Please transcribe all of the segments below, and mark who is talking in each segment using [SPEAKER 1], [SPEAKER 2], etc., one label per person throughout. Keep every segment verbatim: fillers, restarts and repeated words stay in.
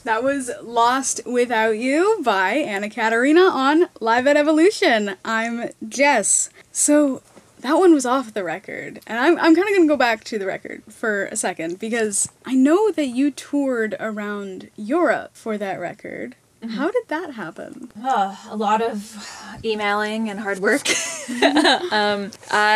[SPEAKER 1] That was Lost Without You by Anna Katarina on Live at Evolution. I'm Jess. So that one was off the record, and I'm, I'm kind of going to go back to the record for a second, because I know that you toured around Europe for that record. Mm-hmm. How did that happen?
[SPEAKER 2] Oh, a lot of emailing and hard work. um,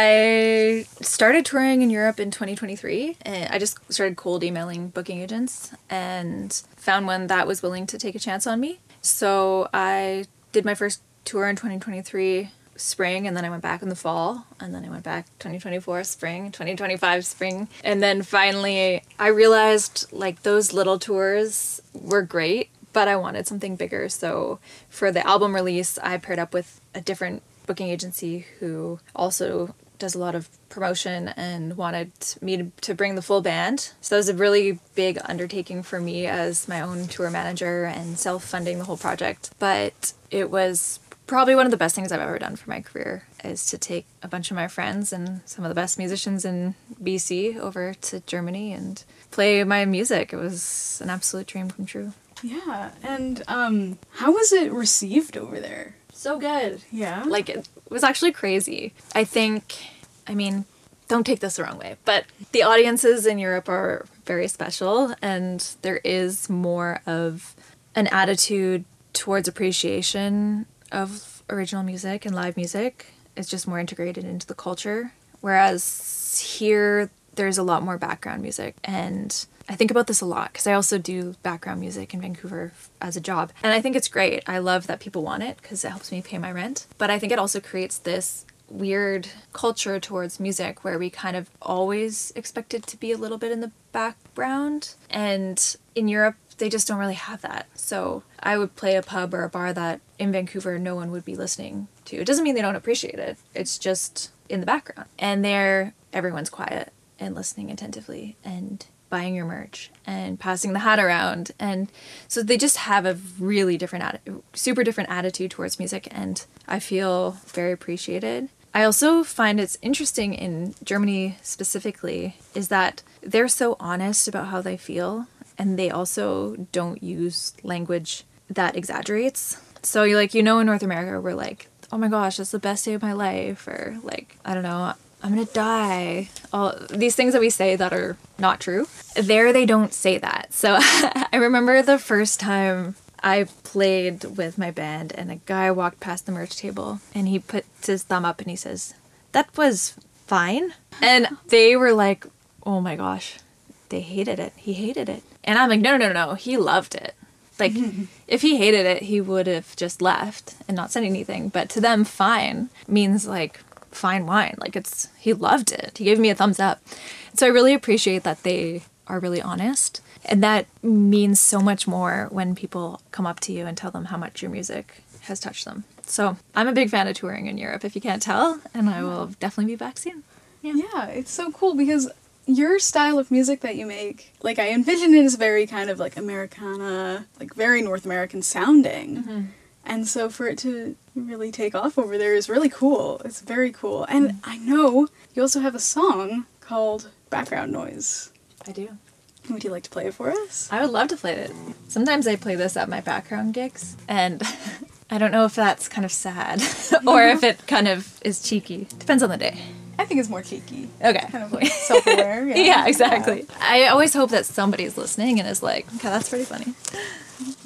[SPEAKER 2] I started touring in Europe in twenty twenty-three, and I just started cold emailing booking agents and found one that was willing to take a chance on me. So I did my first tour in twenty twenty-three spring, and then I went back in the fall, and then I went back twenty twenty-four spring, twenty twenty-five spring, and then finally I realized like those little tours were great, but I wanted something bigger. So for the album release, I paired up with a different booking agency who also does a lot of promotion and wanted me to bring the full band. So that was a really big undertaking for me as my own tour manager and self-funding the whole project. But it was probably one of the best things I've ever done for my career, is to take a bunch of my friends and some of the best musicians in B C over to Germany and play my music. It was an absolute dream come true.
[SPEAKER 1] Yeah, and um, how was it received over there?
[SPEAKER 2] So good.
[SPEAKER 1] Yeah?
[SPEAKER 2] Like, it was actually crazy. I think, I mean, don't take this the wrong way, but the audiences in Europe are very special, and there is more of an attitude towards appreciation of original music and live music. It's just more integrated into the culture. Whereas here, there's a lot more background music, and I think about this a lot because I also do background music in Vancouver as a job. And I think it's great. I love that people want it because it helps me pay my rent. But I think it also creates this weird culture towards music where we kind of always expect it to be a little bit in the background. And in Europe, they just don't really have that. So I would play a pub or a bar that in Vancouver no one would be listening to. It doesn't mean they don't appreciate it. It's just in the background. And there, everyone's quiet and listening attentively and buying your merch and passing the hat around. And so they just have a really different, atti- super different attitude towards music, and I feel very appreciated. I also find it's interesting in Germany specifically is that they're so honest about how they feel, and they also don't use language that exaggerates. So you like, you know, in North America, we're like, oh my gosh, that's the best day of my life, or like, I don't know, I'm gonna die. All these things that we say that are not true. There, they don't say that. So I remember the first time I played with my band and a guy walked past the merch table and he put his thumb up and he says, "That was fine." And they were like, oh my gosh, they hated it. He hated it. And I'm like, no, no, no, no. He loved it. Like, if he hated it, he would have just left and not said anything. But to them, fine means like fine wine. Like, it's, he loved it. He gave me a thumbs up. So I really appreciate that they are really honest. And that means so much more when people come up to you and tell them how much your music has touched them. So I'm a big fan of touring in Europe, if you can't tell, and I will definitely be back soon.
[SPEAKER 1] Yeah, yeah, it's so cool because your style of music that you make, like, I envision it as very kind of like Americana, like very North American sounding. Mm-hmm. And so for it to really take off over there is really cool. It's very cool. And I know you also have a song called Background Noise.
[SPEAKER 2] I do.
[SPEAKER 1] Would you like to play it for us?
[SPEAKER 2] I would love to play it. Sometimes I play this at my background gigs, and I don't know if that's kind of sad or if it kind of is cheeky. Depends on the day.
[SPEAKER 1] I think it's more cheeky.
[SPEAKER 2] Okay.
[SPEAKER 1] Kind of like self-aware. Yeah,
[SPEAKER 2] yeah, exactly. Yeah. I always hope that somebody's listening and is like, okay, that's pretty funny.